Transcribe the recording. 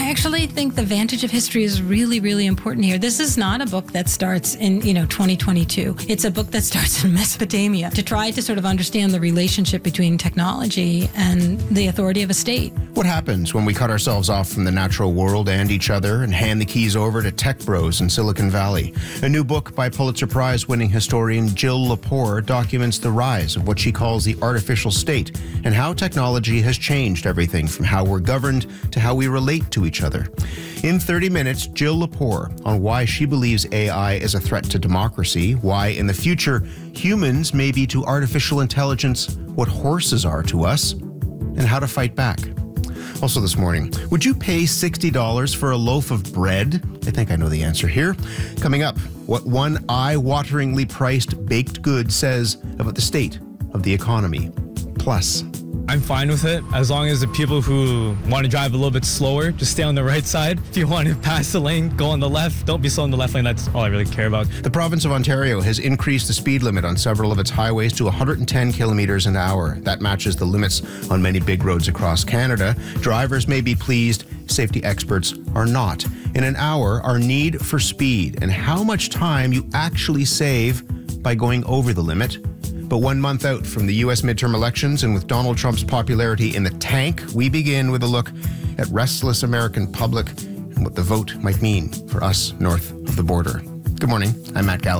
actually think the vantage of history is really, really important here. This is not a book that starts in, 2022. It's a book that starts in Mesopotamia to try to sort of understand the relationship between technology and the authority of a state. What happens when we cut ourselves off from the natural world and each other and hand the keys over to tech bros in Silicon Valley? A new book by Pulitzer Prize-winning historian Jill Lepore documents the rise of what she calls the artificial state and how technology has changed everything from how we're governed to how we relate to each other. In 30 minutes, Jill Lepore on why she believes AI is a threat to democracy, why in the future humans may be to artificial intelligence what horses are to us, and how to fight back. Also this morning, would you pay $60 for a loaf of bread? I think I know the answer here. Coming up, what one eye-wateringly priced baked good says about the state of the economy. Plus, I'm fine with it as long as the people who want to drive a little bit slower just stay on the right side. If you want to pass the lane, go on the left. Don't be slow in the left lane. That's all I really care about. The province of Ontario has increased the speed limit on several of its highways to 110 kilometers an hour. That matches the limits on many big roads across Canada. Drivers may be pleased, safety experts are not. In an hour, our need for speed and how much time you actually save by going over the limit. But 1 month out from the U.S. midterm elections and with Donald Trump's popularity in the tank, we begin with a look at restless American public and what the vote might mean for us north of the border. Good morning. I'm Matt Gallagher.